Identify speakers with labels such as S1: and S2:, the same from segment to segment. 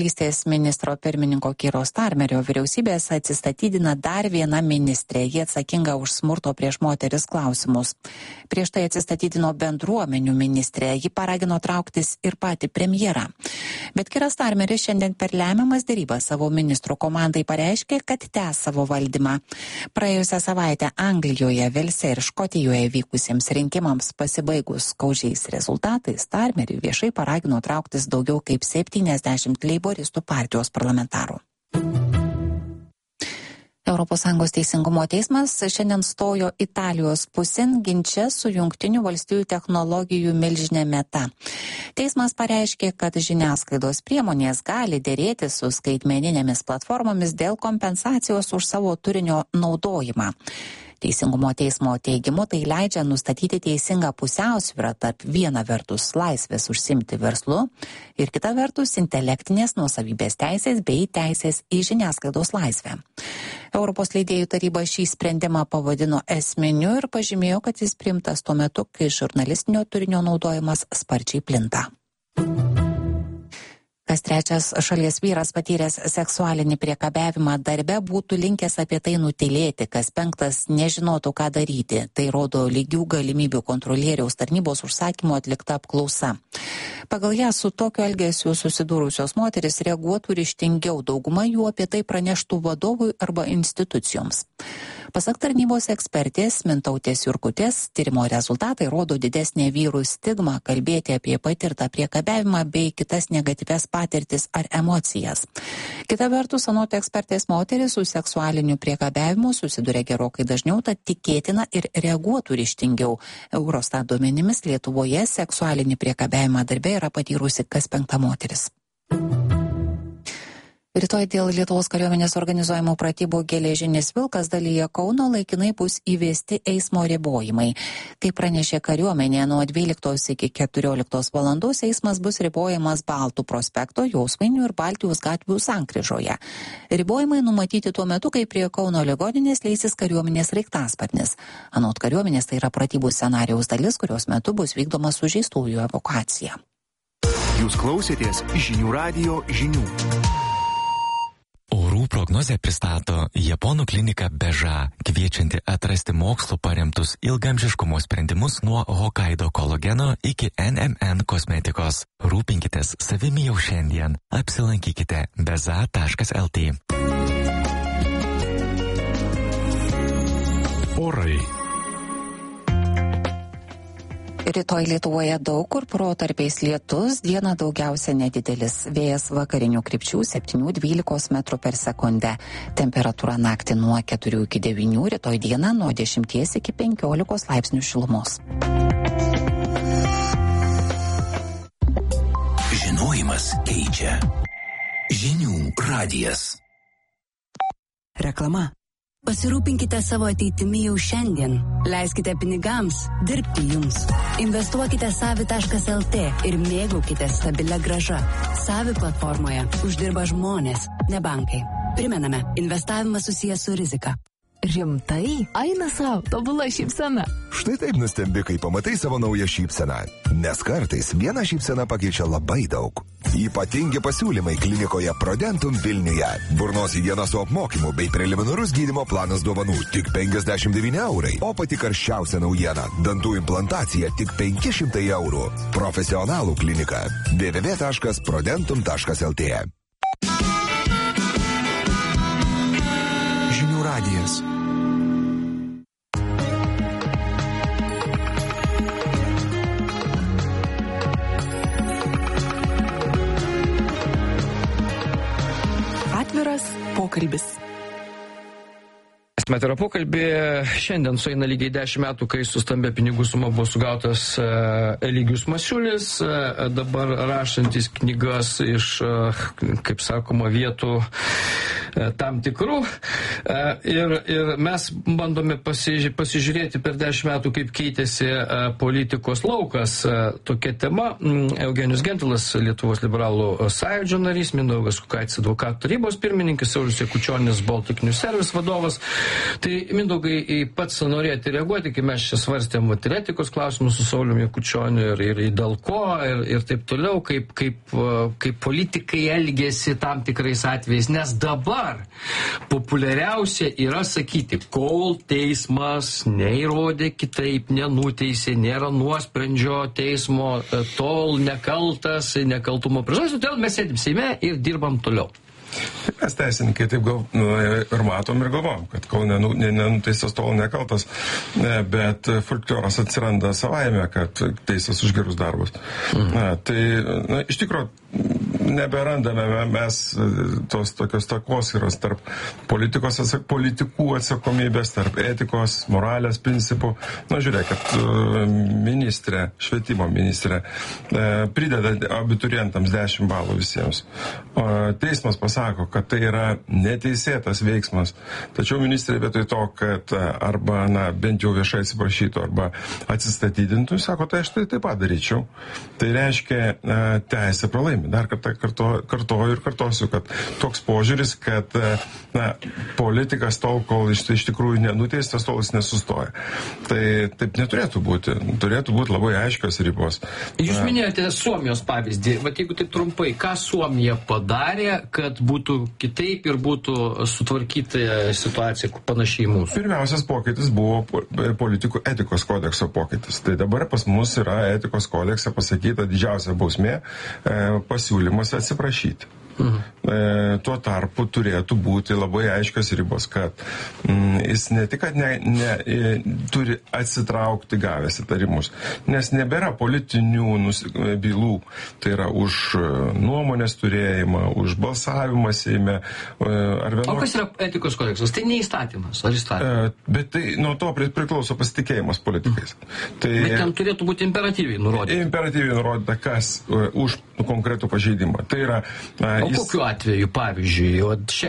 S1: Ministro pirmininko Keiro Starmerio vyriausybės atsistatydina dar viena ministrė. Jie atsakinga už smurto prieš moteris klausimus. Prieš tai atsistatydino bendruomenių ministrė. Ji paragino trauktis ir patį premjerą. Bet Keiras Starmeris šiandien per lemiamas dėrybas savo ministrų komandai pareiškė, kad tęs savo valdymą. Praėjusią savaitę Anglijoje, Velse ir Škotijoje vykusiems rinkimams pasibaigus skaudžiais rezultatais, Starmerį viešai paragino trauktis daugiau kaip 70 leiboristų partijos parlamentarų. ES teisingumo teismas šiandien stojo Italijos pusėn ginče su Jungtinių valstijų technologijų milžine Meta. Teismas pareiškė, kad žiniasklaidos priemonės gali dėrėti su skaitmeninėmis platformomis dėl kompensacijos už savo turinio naudojimą. Teisingumo teismo teigimu tai leidžia nustatyti teisingą pusiausvyrą tarp viena vertus laisvės užsiimti verslu ir kita vertus intelektinės nuosavybės teisės bei teisės į žiniasklaidos laisvę. Europos leidėjų taryba šį sprendimą pavadino esminiu ir pažymėjo, kad jis priimtas tuo metu, kai žurnalistinio turinio naudojimas sparčiai plinta. Kas trečias šalies vyras patyręs seksualinį priekabiavimą darbe būtų linkęs apie tai nutylėti, kas penktas nežinotų, ką daryti. Tai rodo lygių galimybių kontrolieriaus tarnybos užsakymo atlikta apklausa. Pagal ją su tokiu elgesiu susidūrusios moteris reaguotų ryžtingiau, dauguma jų apie tai praneštų vadovui arba institucijoms. Pasak tarnybos ekspertės Mintautės Jurkutės, tyrimo rezultatai rodo didesnę vyrų stigmą kalbėti apie patirtą priekabiavimą bei kitas negatyvias patirtis ar emocijas. Kita vertus, anot ekspertės, moteris su seksualiniu priekabiavimu susiduria gerokai dažniau, tad tikėtina ir reaguotų ryžtingiau. Eurostat duomenimis Lietuvoje seksualinį priekabiavimą darbe yra patyrusi kas penkta moteris. Rytoj dėl Lietuvos kariuomenės organizuojamų pratybų Geležinis vilkas dalyje Kauno laikinai bus įvesti eismo ribojimai. Kaip pranešė kariuomenė, nuo 12 iki 14 valandos eismas bus ribojamas Baltų prospekto, Jausvainių ir Baltijos gatvių sankryžoje. Ribojimai numatyti tuo metu, kai prie Kauno ligoninės leisis kariuomenės sraigtasparnis. Anot kariuomenės tai yra pratybų scenarijaus dalis, kurios metu bus vykdoma sužeistųjų evakuacija.
S2: Jūs klausėtės Žinių radijo žinių.
S3: Orų prognozę pristato Japonų klinika Beža, kviečianti atrasti mokslu paremtus ilgamžiškumo sprendimus nuo Hokkaido kolageno iki NMN kosmetikos. Rūpinkitės savimi jau šiandien. Apsilankykite beza.lt.
S2: Orai.
S1: Rytoj Lietuvoje daug kur protarpiais lietus, dieną daugiausia nedidelis. Vėjas vakarinių krypčių 7-12 metrų per sekundę. Temperatūra naktį nuo 4 iki 9, rytoj dieną nuo 10 iki 15 laipsnių šilumos.
S4: Žinojimas keičia. Žinių radijas.
S5: Reklama. Pasirūpinkite savo ateitimi jau šiandien. Leiskite pinigams dirbti jums. Investuokite savi.lt ir mėgaukite stabilią grąžą. Savi platformoje uždirba žmonės, ne bankai. Primename, investavimas susijęs su rizika.
S6: Rimtai? Eina savo, tobula šypsena.
S7: Štai taip nustembi, kai pamatai savo naują šypseną. Nes kartais viena šypsena pakeičia labai daug. Ypatingi pasiūlymai klinikoje Prodentum Vilniuje. Burnos higienos su apmokymu bei preliminarus gydymo planas dovanų tik 59 eurai. O pati karščiausia naujiena – dantų implantacija tik 500 eurų. Profesionalų klinika. www.prodentum.lt.
S2: Žinių radijas.
S6: Atviras pokalbis.
S8: Atvirą pokalbį. Šiandien sueina lygiai 10 metų, kai su stambia pinigų suma buvo sugautas Eligijus Masiulis, dabar rašantis knygas iš, kaip sakoma, vietų tam tikrų. Ir mes bandome pasižiūrėti per 10 metų, kaip keitėsi politikos laukas. Tokia tema. Eugenijus Gentvilas, Lietuvos liberalų sąjūdžio narys, Mindaugas Kukaitis, advokatų tarybos pirmininkas, Saulius Jakučionis, Baltic News Service vadovas. Tai, Mindaugai, pats norėjote reaguoti, kai mes čia svarstėm etikos klausimus su Sauliumi Jakučioniu ir dėl ko ir taip toliau, kaip politikai elgėsi tam tikrais atvejais, nes dabar populiariausia yra sakyti, kol teismas neįrodė kitaip, nenuteisė, nėra nuosprendžio teismo, tol nekaltas, nekaltumo priežastis, todėl mes sėdim Seime ir dirbam toliau.
S9: Mes teisininkai taip ir matom ir galvom, kad kol nenuteistas, tol nekaltas, bet folkloras atsiranda savaime, kad teisas už gerus darbus. Iš tikrųjų, neberandame mes tos tokios takoskyros tarp politikų atsakomybės, tarp etikos, moralės principų. Žiūrėkit, švietimo ministrė prideda abiturientams 10 balų visiems. Teismas pasako, kad tai yra neteisėtas veiksmas. Tačiau ministrė vietoj to, kad arba, bent jau viešai atsiprašytų, arba atsistatydintų, sako, tai aš tai taip pat daryčiau. Tai reiškia, teisė pralaimi. Dar kartą kartoju ir kartosiu, kad toks požiūris, kad politikas tol, kol iš tikrųjų nenuteistas, tol jis nesustoja. Tai taip neturėtų būti. Turėtų būti labai aiškios ribos.
S8: Jūs minėjote Suomijos pavyzdį. Jeigu taip trumpai, ką Suomija padarė, kad būtų kitaip ir būtų sutvarkyta situacija panašiai į mūsų?
S9: Pirmiausias pokytis buvo politikų etikos kodekso pokytis. Tai dabar pas mus yra etikos kodekse pasakyta didžiausia bausmė pasiūlymas atsiprašyti. Tuo tarpu turėtų būti labai aiškios ribos, kad jis ne tik, kad turi atsitraukti gavęs įtarimus, nes nebėra politinių bylų, tai yra už nuomonės turėjimą, už balsavimą Seime.
S8: O kas yra etikos kodeksas? Tai ne įstatymas, ar įstatymas?
S9: Bet tai nuo to priklauso pasitikėjimas politikais.
S8: Bet ten turėtų būti imperatyviai nurodyta.
S9: Imperatyviai nurodyta, kas už konkretų pažeidimą. Tai yra
S8: kokiu atveju, pavyzdžiui,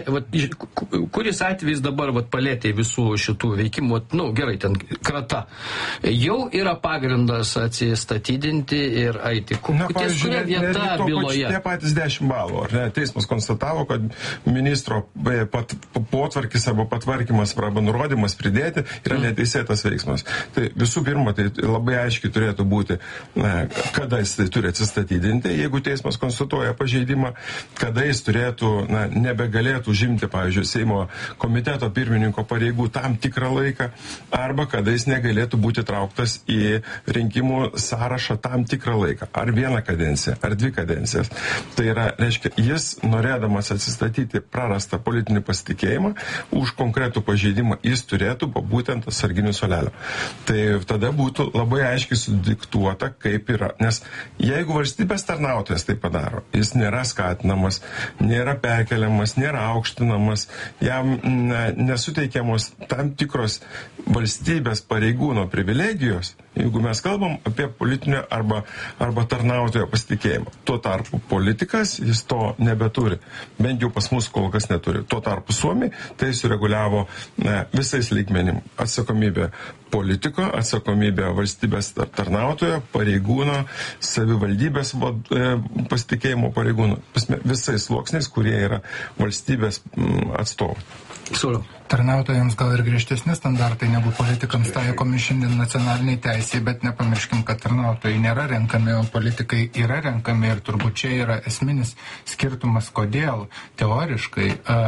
S8: kuris atvejis dabar palėtė visų šitų veikimų, gerai, ten krata, jau yra pagrindas atsistatydinti ir eiti. Ties kuria vieta byloje?
S9: Tie patys 10 balų, ar ne? Teismas konstatavo, kad ministro potvarkis arba patvarkymas arba nurodymas pridėti yra neteisėtas veiksmas. Tai visų pirma, tai labai aiškiai turėtų būti, kada jis tai turi atsistatydinti, jeigu teismas konstatuoja pažeidimą, kada jis turėtų, nebegalėtų užimti, pavyzdžiui, Seimo komiteto pirmininko pareigų tam tikrą laiką, arba kada jis negalėtų būti trauktas į rinkimų sąrašą tam tikrą laiką, ar 1 kadenciją, ar 2 kadencijas. Tai yra, reiškia, jis norėdamas atsistatyti prarastą politinį pasitikėjimą, už konkretų pažeidimą jis turėtų būtent atsarginių suolelio. Tai tada būtų labai aiškiai sudiktuota, kaip yra. Nes jeigu valstybės tarnautojas tai padaro, jis nėra skatinamas, nėra perkeliamas, nėra aukštinamas, jam nesuteikiamos tam tikros valstybės pareigūno privilegijos, jeigu mes kalbam apie politinio arba tarnautojo pasitikėjimą. Tuo tarpu politikas, jis to nebeturi. Bent jau pas mus kol kas neturi. Tuo tarpu Suomija tai sureguliavo visais lygmenim. Atsakomybė politiko, atsakomybė valstybės tarnautojo, pareigūno, savivaldybės pasitikėjimo pareigūno. Visais sluoksniais, kurie yra valstybės atstovai.
S10: Tarnautojams gal ir griežtesni standartai negu politikams taikomi šiandien nacionaliniai teisėjai, bet nepamirškim, kad tarnautojai nėra renkami, o politikai yra renkami ir turbūt čia yra esminis skirtumas, kodėl teoriškai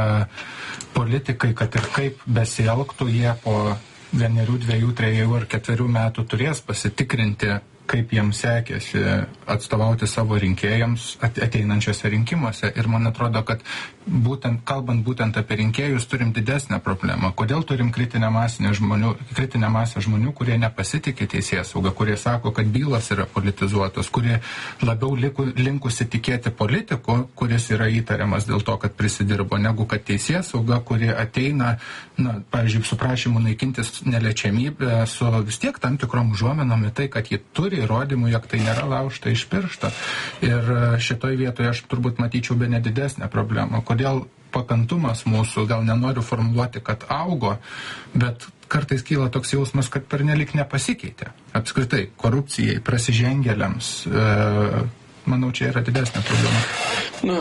S10: politikai, kad ir kaip besielgtų, jie po 1, 2, 3 ar 4 metų turės pasitikrinti, kaip jiems sekėsi atstovauti savo rinkėjams ateinančiose rinkimuose. Ir man atrodo, kad kalbant būtent apie rinkėjus, turim didesnę problemą. Kodėl turim kritinę masę žmonių, kurie nepasitikė teisėsauga, kurie sako, kad bylos yra politizuotos, kurie labiau linkusi tikėti politiku, kuris yra įtariamas dėl to, kad prisidirbo, negu kad teisėsauga, kuri ateina, pavyzdžiui, su prašymu naikintis neliečiamybę, su vis tiek tam tikrom užuomenom į tai, kad ji turi turi įrodymų, jog tai nėra laužta iš piršto. Ir šitoj vietoje aš turbūt matyčiau bene didesnę problemą. Kodėl pakantumas mūsų, gal nenoriu formuluoti, kad augo, bet kartais kyla toks jausmas, kad pernelik nepasikeitė. Apskritai, korupcijai, prasižengėliams, manau, čia yra didesnė problema.
S11: Na,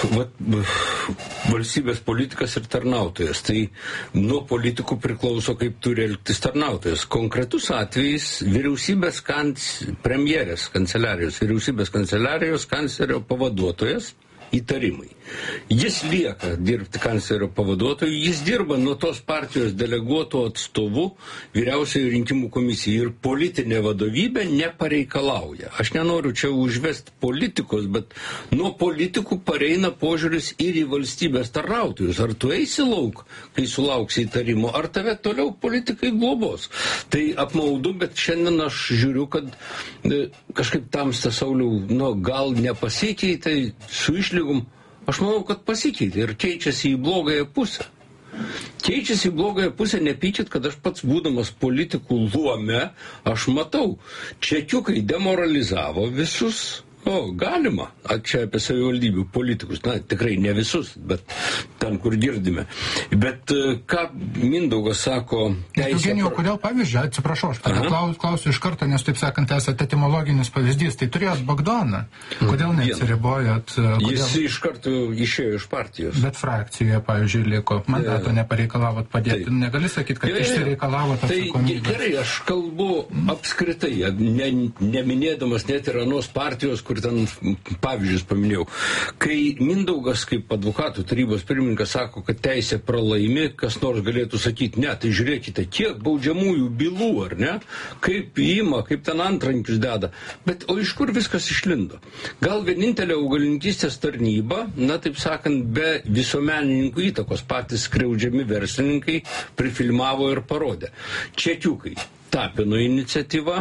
S11: valstybės politikas ir tarnautojas. Tai nuo politikų priklauso, kaip turi elgtis tarnautojas. Konkretus atvejis vyriausybės premjerės kanceliarijos, vyriausybės kanceliarijos kanclerio pavaduotojas įtarimai. Jis lieka dirbti kanclerio pavaduotoju, jis dirba nuo tos partijos deleguotų atstovų vyriausiojo rinkimų komisijai ir politinė vadovybė nepareikalauja. Aš nenoriu čia užvesti politikos, bet nuo politikų pareina požiūris ir į valstybės tarnautojus. Ar tu eisi lauk, kai sulauksi įtarimo, ar tave toliau politikai globos. Tai apmaudu, bet šiandien aš žiūriu, kad kažkaip tamsta, Sauliau, gal nepasikeitė su išlygom. Aš manau, kad pasikeitė ir keičiasi į blogąją pusę. Keičiasi į blogąją pusę, nepykit, kad aš pats būdamas politikų luome, aš matau, čekiukai demoralizavo visus. Galima, čia apie savivaldybių politikus, tikrai ne visus, bet ten, kur girdime. Bet ką Mindaugas sako...
S10: Eugenijau, kodėl pavyzdžiui, atsiprašau, aš klausiu iš karto, nes taip sakant, esate etimologinis pavyzdys, tai turėjot Bagdoną. Kodėl neatsiribojot?
S11: Jis iš karto išėjo iš partijos.
S10: Bet frakcijoje, pavyzdžiui, liko, mandato nepareikalavot padėti. Negali sakyti, kad išsireikalavot atsakomybės.
S11: Tai gerai, aš kalbu apskritai, neminėdamas net ir anos partijos, kur ten pavyzdžius paminėjau. Kai Mindaugas kaip advokatų tarybos pirmininkas sako, kad teisė pralaimi, kas nors galėtų sakyti, ne, tai žiūrėkite, kiek baudžiamųjų bylų, ar ne? Kaip įima, kaip ten antrankius deda. Bet o iš kur viskas išlindo? Gal vienintelė augalininkystės tarnyba, taip sakant, be visuomenininkų įtakos patys skriaudžiami verslininkai prifilmavo ir parodė. Čekiukai. Tapino iniciatyva,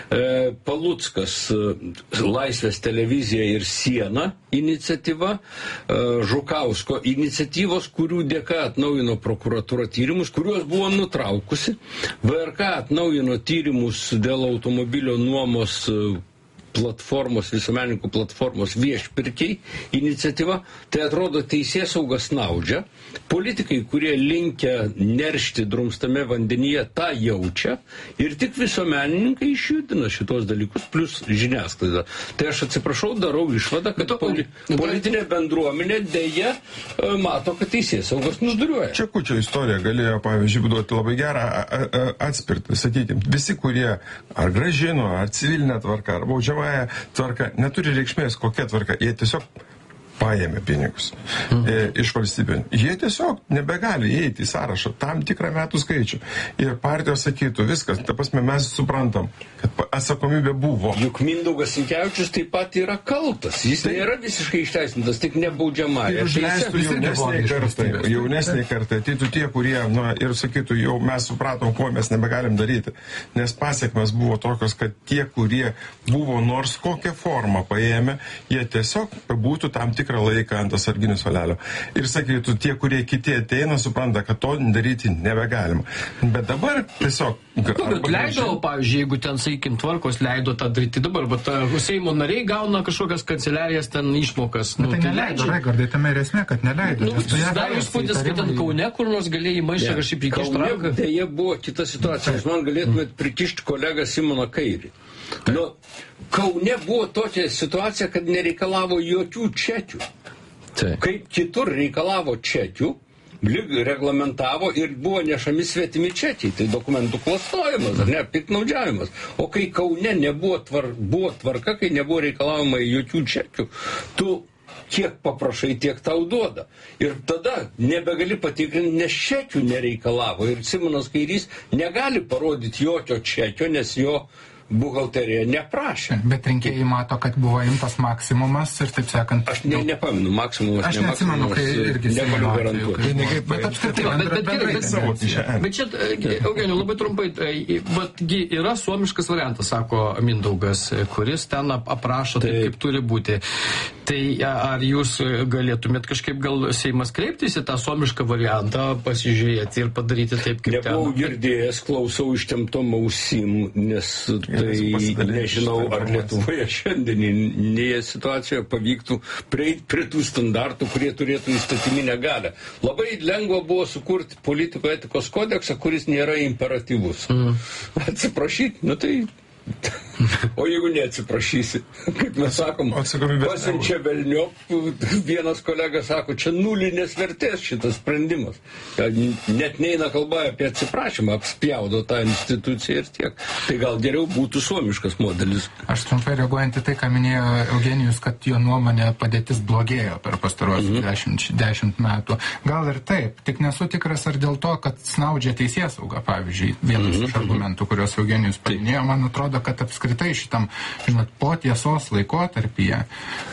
S11: Paluckas Laisvės televizija ir siena iniciatyva, Žukausko iniciatyvos, kurių dėka atnaujino prokuratūra tyrimus, kuriuos buvo nutraukusi. VRK atnaujino tyrimus dėl automobilio nuomos platformos, visuomenininkų platformos viešpirkiai iniciatyva. Tai atrodo teisėsauga snaudžia. Politikai, kurie linkę neršti drumstame vandenyje, tą jaučia ir tik visuomenininkai išjudina šitos dalykus, plus žiniasklaida. Tai aš atsiprašau, darau išvadą, kad politinė bendruomenė dėja mato, kad teisėsaugos nusduriuoja.
S9: Čekučio istorija galėjo, pavyzdžiui, duoti labai gerą atspirtį. Sakykime, visi, kurie ar grąžino, ar civilinę tvarką, ar baudžiamą tvarka, neturi reikšmės kokia tvarka, jie tiesiog paėmė pinigus iš valstybė. Jie tiesiog nebegali įeiti į sąrašą tam tikrą metų skaičių. Ir partijos sakytų, viskas, ta prasme, mes suprantam, kad atsakomybė buvo.
S11: Juk Mindaugas Sinkevičius taip pat yra kaltas. Jis nėra visiškai išteisintas, tik nebaudžiamąją.
S9: Ir užleistų jaunesniai kartai, ateitų tie, kurie, ir sakytų, jau mes supratom, ko mes nebegalim daryti. Nes pasiekmes buvo tokios, kad tie, kurie buvo nors kokią formą paėmę, jie tiesiog būtų tam tikrą laiką ant atsarginių suolelio. Ir sakytų, tie, kurie kiti ateina, supranta, kad to daryti nebegalima. Bet dabar tiesiog...
S8: Bet leido, pavyzdžiui, jeigu ten, sakykim, tvarkos leido tą daryti dabar, bet Seimo nariai gauna kažkokias kanceliarijas ten išmokas.
S10: Tai neleido, Raigardai, tame ir esmė, kad neleido.
S8: Dar įspūdis, kad ten Kaune kur nors galėjai maišą kažkaip prikišti ranką.
S11: Dėja buvo kita situacija. Jūs man galėtumėt prikišti kolegą Simoną Kairį. Kaune buvo tokia situacija, kad nereikalavo jokių čekių. Kaip kitur reikalavo čekių, reglamentavo ir buvo nešami svetimi čekiai. Tai dokumentų klastojimas, ar ne, piktnaudžiavimas. O kai Kaune buvo tvarka, kai nebuvo reikalavama jokių čekių, tu kiek paprašai, tiek tau duoda. Ir tada nebegali patikrinti, nes čekių nereikalavo. Ir Simonas Kairys negali parodyti jokio čekio, nes jo buhalterija neprašė.
S10: Bet rinkėjai mato, kad buvo imtas maksimumas ir taip sakant...
S11: Aš neapaminu, maksimumas,
S10: aš neatsimenu, kai irgi
S11: negaliu garantuoti.
S10: Bet apskritai,
S8: bet čia, Eugenijau, labai trumpai, betgi yra suomiškas variantas, sako Mindaugas, kuris ten aprašo taip, kaip turi būti. Tai ar jūs galėtumėt kažkaip gal Seimas kreiptis į tą suomišką variantą, pasižiūrėti ir padaryti taip, kaip ten?
S11: Nebuvau girdėjęs, klausau ištemptom ausim, nes Tai nežinau, ar Lietuvoje šiandieninėje situacijoje pavyktų prieiti prie tų standartų, kurie turėtų įstatyminę galę. Labai lengva buvo sukurti politiko etikos kodeksą, kuris nėra imperatyvus. Atsiprašyti, tai... O jeigu neatsiprašysi, kaip mes sakom, pasiunčia velniop, vienas kolega sako, čia nulinės vertės šitas sprendimas. Net neina kalba apie atsiprašymą, apspjaudo tą instituciją ir tiek. Tai gal geriau būtų suomiškas modelis.
S10: Aš trumpai reaguojant į tai, ką minėjo Eugenijus, kad jo nuomonė padėtis blogėjo per pastaruosius 10 metų. Gal ir taip, tik nesu tikras ar dėl to, kad snaudžia teisėsauga, pavyzdžiui, vienas iš argumentų, kuriuos Eugenijus paminėjo, man atrodo, kad apskritai šitam, po tiesos laikotarpyje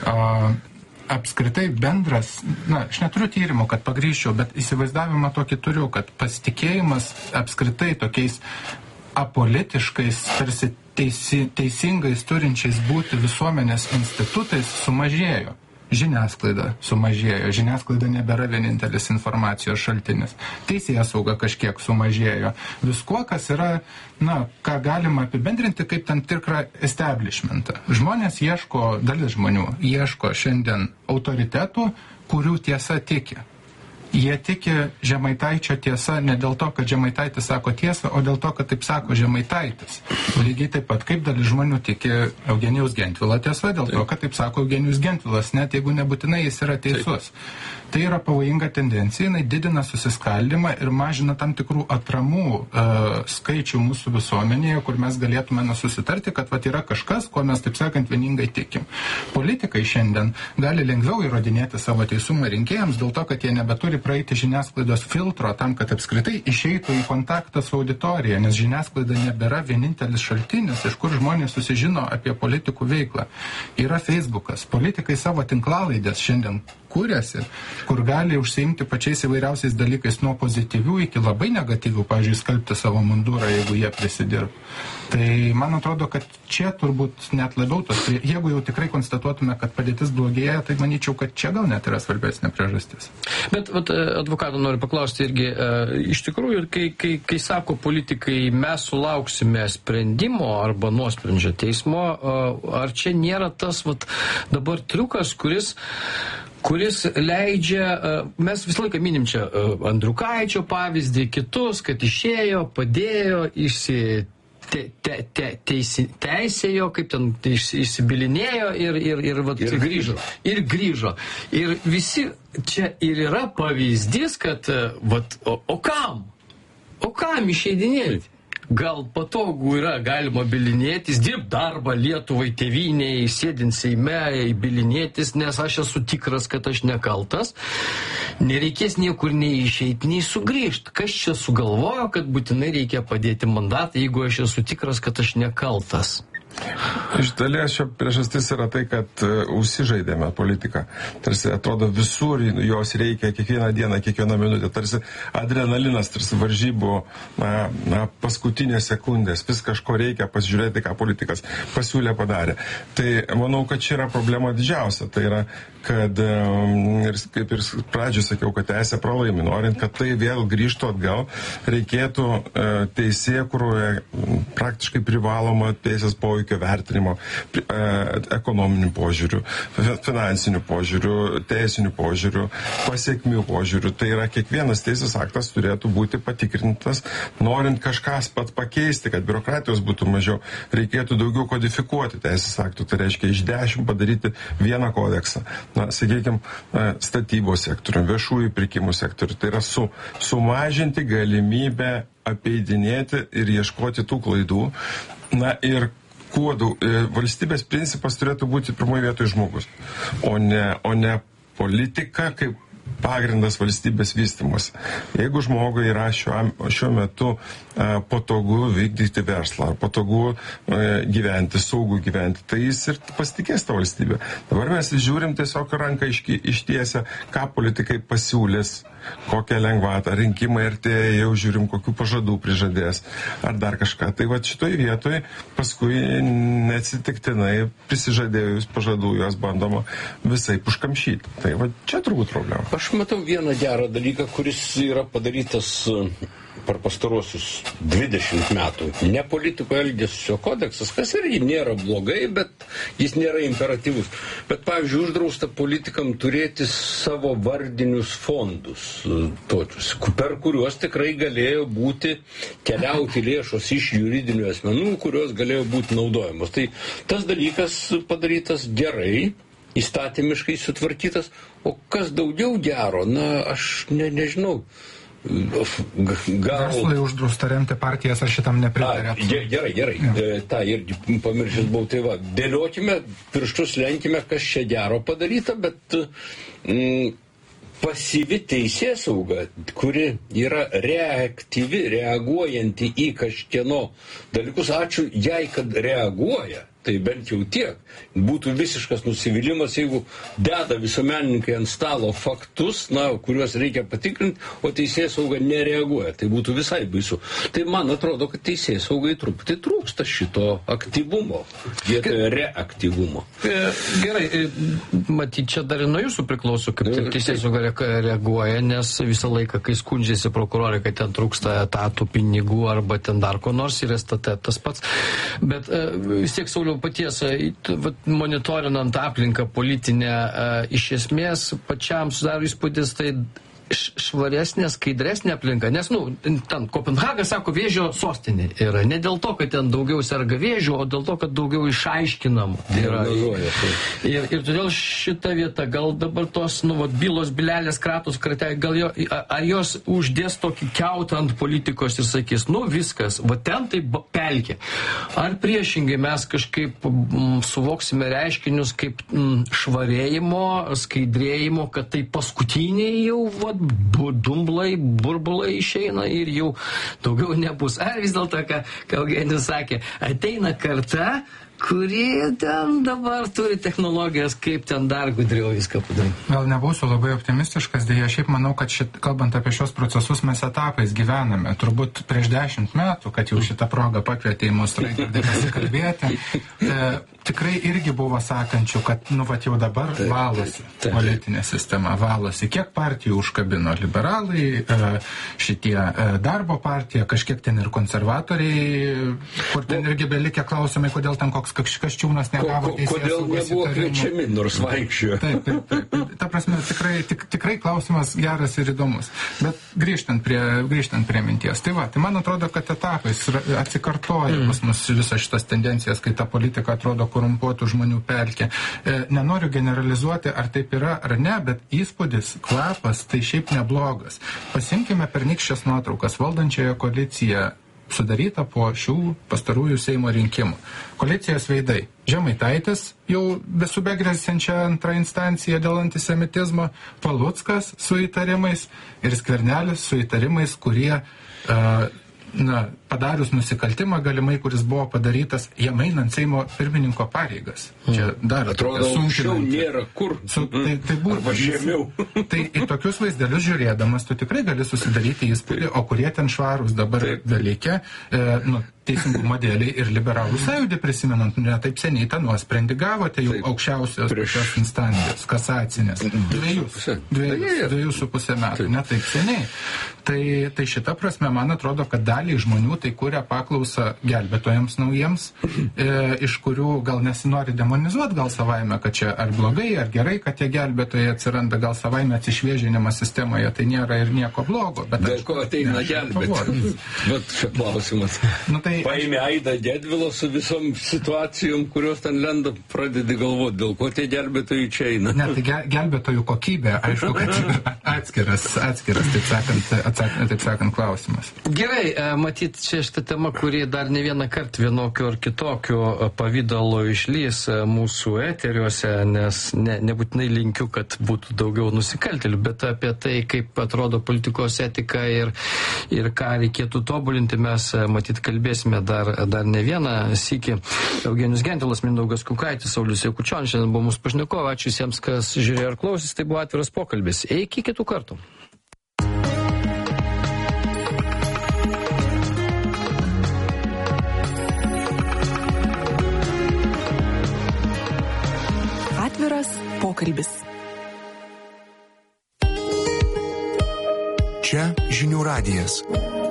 S10: apskritai bendras, aš neturiu tyrimų, kad pagrįsčiau, bet įsivaizdavimą tokį turiu, kad pasitikėjimas apskritai tokiais apolitiškais, tarsi teisingais turinčiais būti visuomenės institutais sumažėjo. Žiniasklaida sumažėjo, žiniasklaida nebėra vienintelis informacijos šaltinis. Teisėsauga kažkiek sumažėjo. Viskuo, kas yra, ką galima apibendrinti kaip tam tikrą establishmentą. Žmonės ieško, dalis žmonių ieško šiandien autoritetų, kurių tiesa tiki. Jie tiki Žemaitaičio tiesa ne dėl to, kad Žemaitaitis sako tiesą, o dėl to, kad taip sako Žemaitaitis. Lygiai taip pat, kaip dalis žmonių tiki Eugenijaus Gentvilo tiesa, dėl to, kad taip sako Eugenijus Gentvilas, net jeigu nebūtinai jis yra teisus. Tai yra pavojinga tendencija, jinai didina susiskaldimą ir mažina tam tikrų atramų skaičių mūsų visuomenėje, kur mes galėtume susitarti, kad yra kažkas, ko mes, taip sakant, vieningai tikim. Politikai šiandien gali lengviau įrodinėti savo teisumą rinkėjams dėl to, kad jie nebeturi praeiti žiniasklaidos filtro tam, kad apskritai išeitų į kontaktą su auditorija, nes žiniasklaida nebėra vienintelis šaltinis, iš kur žmonės susižino apie politikų veiklą. Yra Facebookas. Politikai savo tinklalaidės šiandien kūrėsi, kur gali užsiimti pačiais įvairiausiais dalykais nuo pozityvių iki labai negatyvių, pavyzdžiui, skalbti savo mundurą, jeigu jie prisidirba. Tai man atrodo, kad čia turbūt net labiau jeigu jau tikrai konstatuotume, kad padėtis blogėja, tai manyčiau, kad čia gal net yra svarbesnė priežastis.
S8: Bet advokato noriu paklausti irgi, iš tikrųjų, kai sako politikai, mes sulauksime sprendimo arba nuosprendžio teismo, ar čia nėra tas dabar triukas, kuris leidžia, mes visą laiką minim čia Andriukaičio pavyzdį, kitus, kad išėjo, padėjo, teisėjo, kaip ten išsibilinėjo ir grįžo. Ir grįžo. Ir visi čia ir yra pavyzdys, kad o kam? O kam išeidinėti? Gal patogu yra, galima bilinėtis, dirb darbą Lietuvai, tėvynei, sėdint Seime, bilinėtis, nes aš esu tikras, kad aš nekaltas. Nereikės niekur nei išeiti, nei sugrįžti. Kas čia sugalvojo, kad būtinai reikia padėti mandatą, jeigu aš esu tikras, kad aš nekaltas?
S9: Iš dalies šio priežastis yra tai, kad užsižaidėme politiką. Tarsi atrodo visur jos reikia kiekvieną dieną, kiekvieną minutę. Tarsi adrenalinas, tarsi varžybų paskutinės sekundės. Vis kažko reikia pasižiūrėti, ką politikas pasiūlė, padarė. Tai manau, kad čia yra problema didžiausia. Tai yra, kad kaip ir pradžioje sakiau, kad teisė pralaimi. Norint, kad tai vėl grįžtų atgal, reikėtų teisėkūroje praktiškai privaloma teisės poveikio vertinimo, ekonominių požiūrių, finansinių požiūrių, teisinių požiūrių, pasiekmių požiūrių. Tai yra, kiekvienas teisės aktas turėtų būti patikrintas, norint kažkas pat pakeisti, kad biurokratijos būtų mažiau, reikėtų daugiau kodifikuoti teisės aktų. Tai reiškia iš 10 padaryti vieną kodeksą. Sakykime, statybos sektorių, viešųjų pirkimų sektorių. Tai yra sumažinti galimybę apeidinėti ir ieškoti tų klaidų. Ir valstybės principas turėtų būti pirmoje vietoje žmogus, o ne politika kaip pagrindas valstybės vystymosi. Jeigu žmogui yra šiuo metu patogu vykdyti verslą, patogu gyventi, saugų gyventi, tai jis ir pasitikės tą valstybę. Dabar mes žiūrim tiesiog ranką ištiesę, ką politikai pasiūlės, kokią lengvatą, rinkimai artėja, jau žiūrim, kokių pažadų prižadės, ar dar kažką. Tai šitoj vietoj paskui neatsitiktinai prisižadėjus pažadų juos bandoma visai užkamšyti. Tai čia turbūt problema.
S11: Aš matau vieną gerą dalyką, kuris yra padarytas per pastaruosius 20 metų. Ne politiko elgesio kodeksas, kas irgi nėra blogai, bet jis nėra imperatyvus. Bet, pavyzdžiui, uždrausta politikam turėti savo vardinius fondus, točius, per kuriuos tikrai galėjo būti keliauti lėšos iš juridinių asmenų, kurios galėjo būti naudojamos. Tai tas dalykas padarytas gerai, įstatymiškai sutvarkytas, o kas daugiau gero, na, aš nežinau.
S10: Verslui uždrausta remti partijas, ar šitam nepritarėt?
S11: Gerai. Ta irgi pamiršęs buvau. Tai va, dėliokime, pirštus lenkime, kas čia gero padaryta, bet pasyvi teisėsauga, kuri yra reaktyvi, reaguojanti į kažkieno dalykus, ačiū jai, kad reaguoja. Tai bent jau tiek. Būtų visiškas nusivylimas, jeigu deda visuomenininkai ant stalo faktus, kuriuos reikia patikrinti, o teisėsauga nereaguoja. Tai būtų visai baisu. Tai man atrodo, kad teisėsaugai truputį trūksta šito aktyvumo, vietoje reaktyvumo.
S8: Gerai, matyt, čia dar ir nuo jūsų priklauso, kaip teisėsauga reaguoja, nes visą laiką, kai skundžiasi prokurorai, kad ten trūksta etatų, pinigų arba ten dar ko nors, ir STT tas pats. Bet vis tiek, Sauliau, paties, monitorinant aplinką politinę, iš esmės pačiam sudaro įspūdis, tai švaresnė, skaidresnė aplinka, nes, ten Kopenhaga, sako, vėžio sostinė yra. Ne dėl to, kad ten daugiau serga vėžių, o dėl to, kad daugiau išaiškinam. Tai yra. Ir todėl šita vieta, gal dabar tos, bylos, bilelės, kratos, kratai, ar jos uždės tokį kiautą ant politikos ir sakys, viskas, va ten tai pelkė. Ar priešingai mes kažkaip suvoksime reiškinius kaip švarėjimo, skaidrėjimo, kad tai paskutiniai jau, dumblai, burbulai išeina ir jau daugiau nebus. Ar vis dėlto, ką Eugenijus sakė, ateina karta, kuri ten dabar turi technologijas, kaip ten dar gudriau viską padaryti.
S10: Gal nebūsiu labai optimistiškas, dėja, šiaip manau, kad kalbant apie šios procesus, mes etapais gyvename. Turbūt prieš 10 metų, kad jau šitą progą pakvietė į mus Raigardai pasikalbėti, tikrai irgi buvo sakančių, kad jau dabar valosi politinė sistema, valosi. Kiek partijų užkabino liberalai, šitie darbo partija, kažkiek ten ir konservatoriai, kur ten irgi belikė klausimai, kodėl ten koks Kasčiūnas negavo teisės.
S11: Kodėl nebuvo kviečiami, nors vaikščiojo.
S10: Taip. Ta prasme, tikrai klausimas geras ir įdomus. Bet grįžtant prie minties. Tai man atrodo, kad etapais atsikartoja pas mus visas šitas tendencijas, kai ta politika atrodo korumpuotų žmonių pelkė. Nenoriu generalizuoti, ar taip yra ar ne, bet įspūdis, kvapas, tai šiaip neblogas. Pasimkime pernykščias nuotraukas. Valdančioje koalicija sudaryta po šių pastarųjų Seimo rinkimų. Koalicijos veidai. Žemaitaitis jau su begresiančia antrą instanciją dėl antisemitizmo, Paluckas su įtarimais ir Skvernelis su įtarimais, kurie padarius nusikaltimą galimai, kuris buvo padarytas jam einant Seimo pirmininko pareigas. Čia dar
S11: atrodo, anksčiau nėra kur.
S10: Arba žemiau. Tai į tokius vaizdelius žiūrėdamas, tu tikrai gali susidaryti įspūdį, o kurie ten švarūs dabar dalyke, teisingumo dėliai ir liberalų sąjūdį prisimenant, ne taip seniai tą nuosprendį gavote jau aukščiausios instancijos, kasacinės. 2,5 metų, ne taip seniai. Tai šita prasme, man atrodo, kad daliai žmonių tai kuria paklausą gelbėtojams naujiems, iš kurių gal nesinori demonizuoti, gal savaime, kad čia ar blogai, ar gerai, kad tie gelbėtojai atsiranda, gal savaime atsišviežinimas sistemoje, tai nėra ir nieko blogo.
S11: Dėl ko ateina gelbėti? Bet čia klausimas. Paėmė Aidą Gedvilą su visom situacijom, kurios ten lenda, pradedi galvoti, dėl ko tie gelbėtojai čia eina.
S10: Ne, tai gelbėtojų kokybė, aišku, kad atskiras, taip sakant, klausimas.
S8: Gerai, matyt, čia šitą temą, kuri dar ne vieną kartą vienokiu ar kitokiu pavydalu išlys mūsų eteriuose, nes nebūtinai linkiu, kad būtų daugiau nusikaltėlių, bet apie tai, kaip atrodo politikos etika ir ką reikėtų tobulinti, mes matyt kalbėsime dar ne vieną sykį. Eugenijus Gentvilas, Mindaugas Kukaitis, Saulius Jakučionis šiandien buvo mūsų pašnekovai. Ačiū visiems, kas žiūrėjo ir klausys. Tai buvo atviras pokalbis. Iki kitų kartų.
S6: Atviras pokalbis.
S2: Čia Žinių radijas.